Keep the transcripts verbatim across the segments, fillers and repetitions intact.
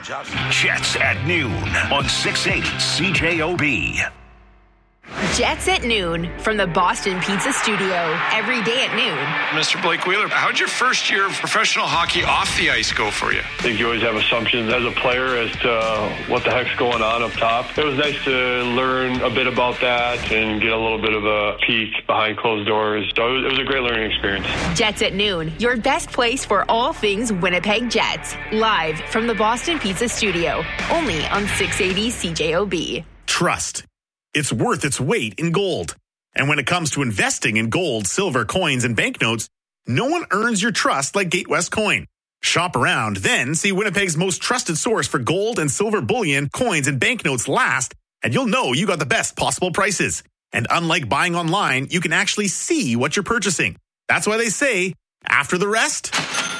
Jets at noon on six eighty C J O B. Jets at noon from the Boston Pizza Studio. Every day at noon. Mister Blake Wheeler, how'd your first year of professional hockey off the ice go for you? I think you always have assumptions as a player as to what the heck's going on up top. It was nice to learn a bit about that and get a little bit of a peek behind closed doors. So it was, it was a great learning experience. Jets at noon, your best place for all things Winnipeg Jets. Live from the Boston Pizza Studio. Only on six eighty C J O B. Trust. It's worth its weight in gold. And when it comes to investing in gold, silver, coins, and banknotes, no one earns your trust like Gatewest Coin. Shop around, then see Winnipeg's most trusted source for gold and silver bullion, coins, and banknotes last, and you'll know you got the best possible prices. And unlike buying online, you can actually see what you're purchasing. That's why they say, after the rest,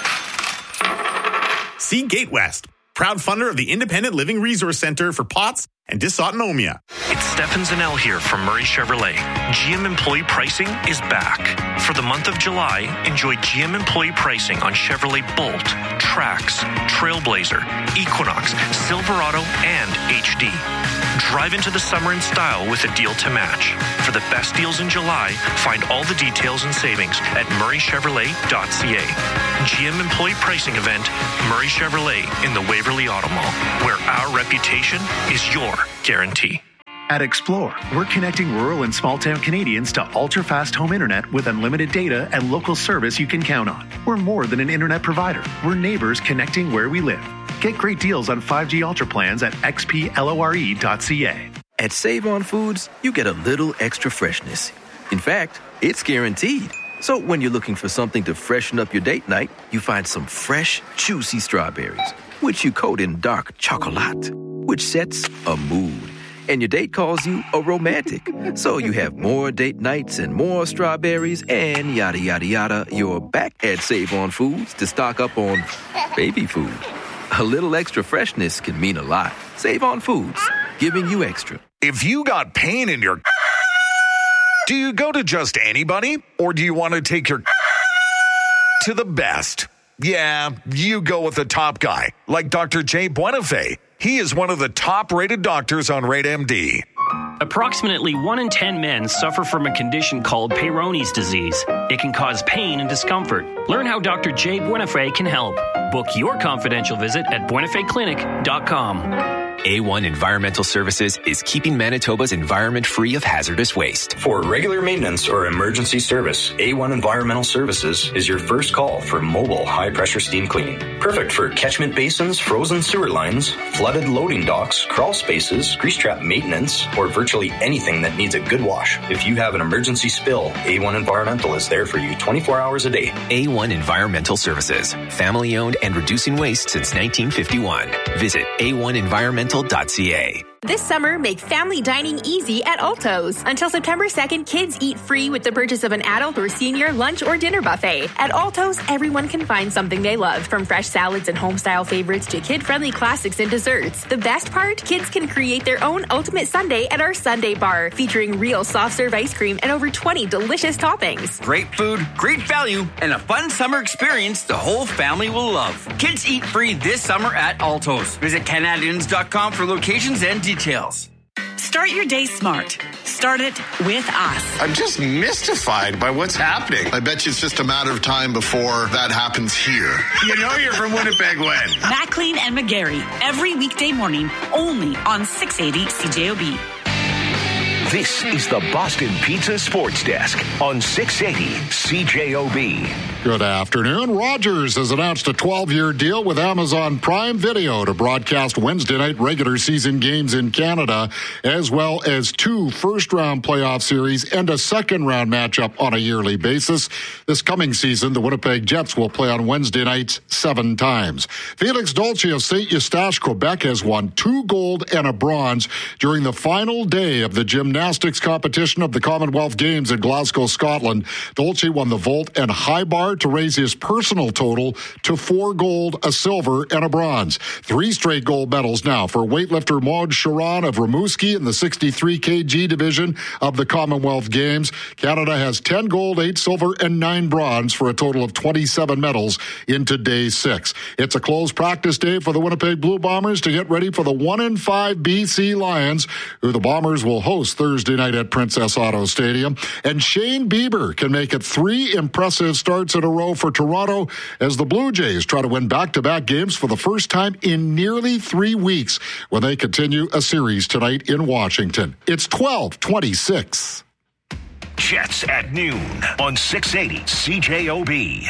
see Gatewest, proud funder of the Independent Living Resource Center for POTS and dysautonomia. It's Stefan Zanel here from Murray Chevrolet. G M employee pricing is back. For the month of July, enjoy G M employee pricing on Chevrolet Bolt, Trax, Trailblazer, Equinox, Silverado, and H D. Drive into the summer in style with a deal to match. For the best deals in July, find all the details and savings at murray chevrolet dot c a. G M employee pricing event, Murray Chevrolet in the Waverly Auto Mall, where our reputation is your guarantee. At Explore, we're connecting rural and small-town Canadians to ultra-fast home internet with unlimited data and local service you can count on. We're more than an internet provider. We're neighbors connecting where we live. Get great deals on five G Ultra plans at x p lore dot c a. At Save On Foods, you get a little extra freshness. In fact, it's guaranteed. So when you're looking for something to freshen up your date night, you find some fresh, juicy strawberries, which you coat in dark chocolate, which sets a mood. And your date calls you a romantic. So you have more date nights and more strawberries and yada, yada, yada. You're back at Save On Foods to stock up on baby food. A little extra freshness can mean a lot. Save On Foods, giving you extra. If you got pain in your... Do you go to just anybody? Or do you want to take your... to the best? Yeah, you go with the top guy, like Doctor Jay Buenafé. He is one of the top-rated doctors on Rate M D. Approximately one in ten men suffer from a condition called Peyronie's disease. It can cause pain and discomfort. Learn how Doctor Jay Buenafé can help. Book your confidential visit at buenafé clinic dot com. A one Environmental Services is keeping Manitoba's environment free of hazardous waste. For regular maintenance or emergency service, A one Environmental Services is your first call for mobile high-pressure steam cleaning. Perfect for catchment basins, frozen sewer lines, flooded loading docks, crawl spaces, grease trap maintenance, or virtually anything that needs a good wash. If you have an emergency spill, A one Environmental is there for you twenty-four hours a day. A one Environmental Services, family-owned and reducing waste since nineteen fifty-one. Visit a one environmental dot c a. This summer, make family dining easy at Alto's. Until September second, kids eat free with the purchase of an adult or senior lunch or dinner buffet. At Alto's, everyone can find something they love, from fresh salads and home-style favorites to kid-friendly classics and desserts. The best part? Kids can create their own ultimate sundae at our Sundae Bar, featuring real soft-serve ice cream and over twenty delicious toppings. Great food, great value, and a fun summer experience the whole family will love. Kids eat free this summer at Alto's. Visit canadians dot com for locations and details. Start your day smart. Start it with us. I'm just mystified by what's happening. I bet you it's just a matter of time before that happens here. You know you're from Winnipeg when? Maclean and McGarry, every weekday morning, only on six eighty C J O B. This is the Boston Pizza Sports Desk on six eighty C J O B. Good afternoon. Rogers has announced a twelve-year deal with Amazon Prime Video to broadcast Wednesday night regular season games in Canada, as well as two first-round playoff series and a second-round matchup on a yearly basis. This coming season, the Winnipeg Jets will play on Wednesday nights seven times. Felix Dolce of Saint Eustache, Quebec, has won two gold and a bronze during the final day of the gymnastics gymnastics competition of the Commonwealth Games in Glasgow, Scotland. Dolce won the vault and high bar to raise his personal total to four gold, a silver, and a bronze. Three straight gold medals now for weightlifter Maud Sharon of Rimouski in the sixty-three kilogram division of the Commonwealth Games. Canada has ten gold, eight silver, and nine bronze for a total of twenty-seven medals into day six. It's a closed practice day for the Winnipeg Blue Bombers to get ready for the one and five B C Lions, who the Bombers will host Thursday night at Princess Auto Stadium. And Shane Bieber can make it three impressive starts in a row for Toronto as the Blue Jays try to win back-to-back games for the first time in nearly three weeks when they continue a series tonight in Washington. It's twelve twenty-six. Jets at noon on six eighty C J O B.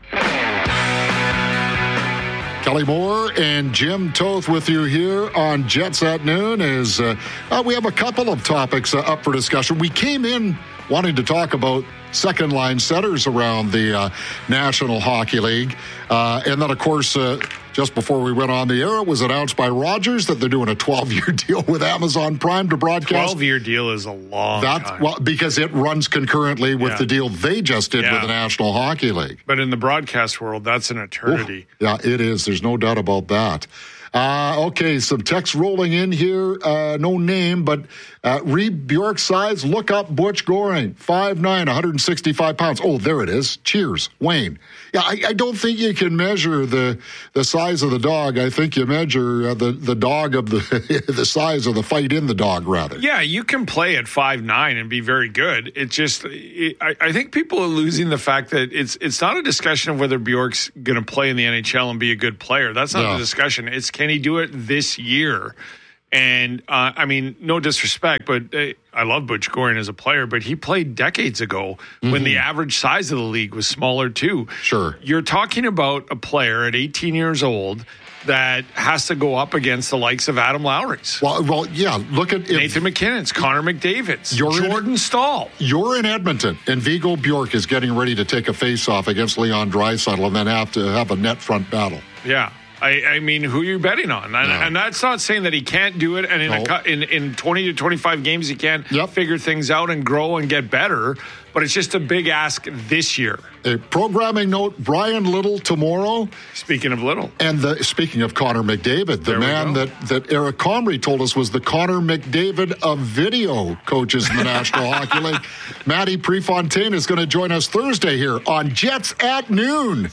Kelly Moore and Jim Toth with you here on Jets at Noon. As uh, uh, we have a couple of topics uh, up for discussion. We came in wanting to talk about second line setters around the uh, National Hockey League. Uh, and then, of course, uh, just before we went on the air, it was announced by Rogers that they're doing a twelve-year deal with Amazon Prime to broadcast. twelve-year deal is a long that, time. Well, because it runs concurrently with yeah. the deal they just did yeah. with the National Hockey League. But in the broadcast world, that's an eternity. Ooh, yeah, it is. There's no doubt about that. Uh, okay, some text rolling in here. Uh, no name, but uh, Reed Bjork size. Look up Butch Goring, five nine, one hundred sixty-five pounds. Oh, there it is. Cheers, Wayne. Yeah, I, I don't think you can measure the the size of the dog. I think you measure uh, the, the dog of the the size of the fight in the dog, rather. Yeah, you can play at five nine and be very good. It's just, it, I, I think people are losing the fact that it's it's not a discussion of whether Bjork's going to play in the N H L and be a good player. That's not No. the discussion. It's can he do it this year? And, uh, I mean, no disrespect, but uh, I love Butch Goring as a player, but he played decades ago mm-hmm. when the average size of the league was smaller, too. Sure. You're talking about a player at eighteen years old that has to go up against the likes of Adam Lowry's. Well, well, yeah, look at... Nathan McKinnon's, Connor McDavid's, You're Jordan in, Stahl. You're in Edmonton, and Viggo Bjork is getting ready to take a face-off against Leon Draisaitl and then have to have a net front battle. Yeah. I, I mean, who are you betting on? And, No. and that's not saying that he can't do it. And in, No. a, in in twenty to twenty-five games, he can Yep. figure things out and grow and get better. But it's just a big ask this year. A programming note, Brian Little tomorrow. Speaking of Little. And the speaking of Connor McDavid, the There we man go. that, that Eric Comrie told us was the Connor McDavid of video coaches in the National Hockey League. Matty Prefontaine is going to join us Thursday here on Jets at Noon.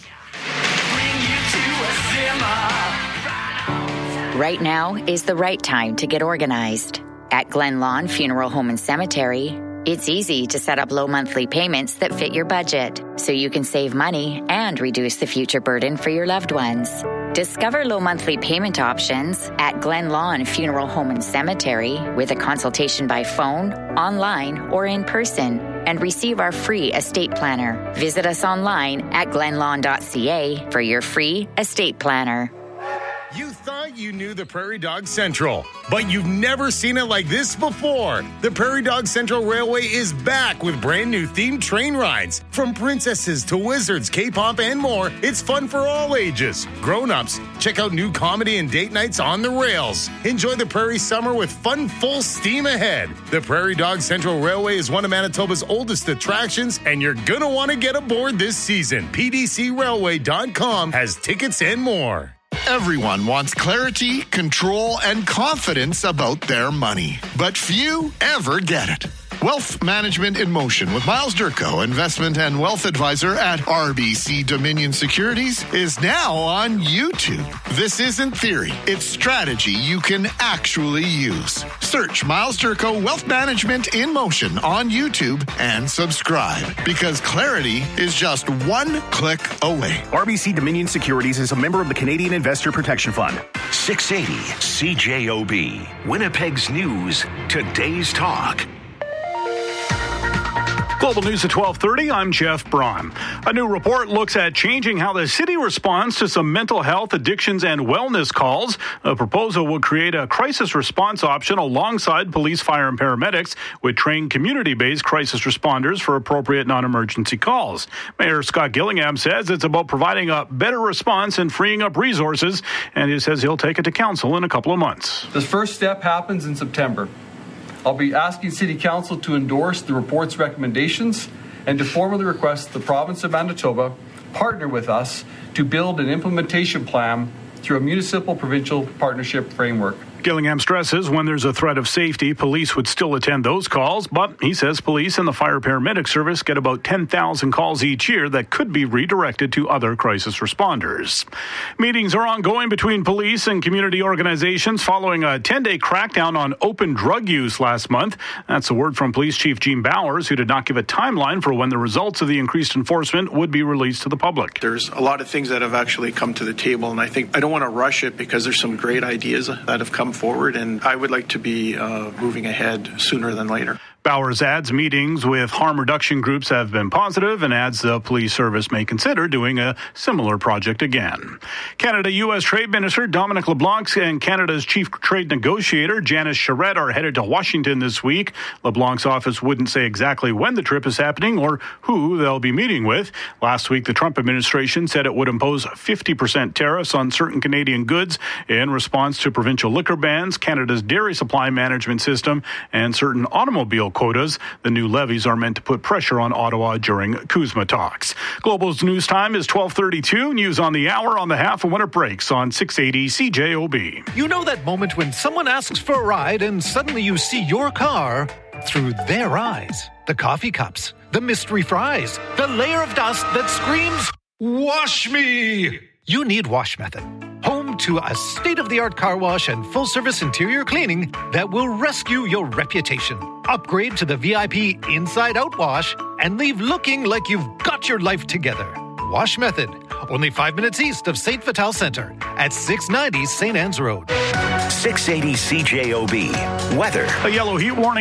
Right now is the right time to get organized. At Glen Lawn Funeral Home and Cemetery, it's easy to set up low monthly payments that fit your budget, so you can save money and reduce the future burden for your loved ones. Discover low monthly payment options at Glen Lawn Funeral Home and Cemetery with a consultation by phone, online, or in person, and receive our free estate planner. Visit us online at glen lawn dot c a for your free estate planner. You thought you knew the Prairie Dog Central, but you've never seen it like this before. The Prairie Dog Central Railway is back with brand new themed train rides. From princesses to wizards, K-pop, and more, it's fun for all ages. Grown-ups, check out new comedy and date nights on the rails. Enjoy the Prairie Summer with fun full steam ahead. The Prairie Dog Central Railway is one of Manitoba's oldest attractions, and you're going to want to get aboard this season. P D C railway dot com has tickets and more. Everyone wants clarity, control, and confidence about their money, but few ever get it. Wealth Management in Motion with Miles Durko, investment and wealth advisor at R B C Dominion Securities, is now on YouTube. This isn't theory, it's strategy you can actually use. Search Miles Durko Wealth Management in Motion on YouTube and subscribe, because clarity is just one click away. R B C Dominion Securities is a member of the Canadian Investor Protection Fund. six eighty C J O B, Winnipeg's News, today's talk. Global News at twelve thirty, I'm Jeff Braun. A new report looks at changing how the city responds to some mental health, addictions, and wellness calls. A proposal will create a crisis response option alongside police, fire, and paramedics with trained community-based crisis responders for appropriate non-emergency calls. Mayor Scott Gillingham says it's about providing a better response and freeing up resources, and he says he'll take it to council in a couple of months. The first step happens in September. I'll be asking City Council to endorse the report's recommendations and to formally request the province of Manitoba partner with us to build an implementation plan through a municipal-provincial partnership framework. Gillingham stresses when there's a threat of safety, police would still attend those calls, but he says police and the fire paramedic service get about ten thousand calls each year that could be redirected to other crisis responders. Meetings are ongoing between police and community organizations following a ten-day crackdown on open drug use last month. That's a word from Police Chief Gene Bowers, who did not give a timeline for when the results of the increased enforcement would be released to the public. There's a lot of things that have actually come to the table, and I think I don't want to rush it because there's some great ideas that have come forward, and I would like to be uh, moving ahead sooner than later. Bowers adds meetings with harm reduction groups have been positive and adds the police service may consider doing a similar project again. Canada-U S Trade Minister Dominic LeBlanc and Canada's chief trade negotiator Janice Charette are headed to Washington this week. LeBlanc's office wouldn't say exactly when the trip is happening or who they'll be meeting with. Last week, the Trump administration said it would impose fifty percent tariffs on certain Canadian goods in response to provincial liquor bans, Canada's dairy supply management system, and certain automobile quotas. The new levies are meant to put pressure on Ottawa during CUSMA talks. Global's news time is twelve thirty-two. News on the hour on the half and winter breaks on six eighty C J O B. You know that moment when someone asks for a ride and suddenly you see your car through their eyes. The coffee cups, the mystery fries, the layer of dust that screams, "Wash me!" You need Wash Method. Home to a state-of-the-art car wash and full-service interior cleaning that will rescue your reputation. Upgrade to the V I P Inside-Out Wash and leave looking like you've got your life together. Wash Method, only five minutes east of Saint Vital Centre at six ninety Saint Anne's Road. six eighty C J O B. Weather. A yellow heat warning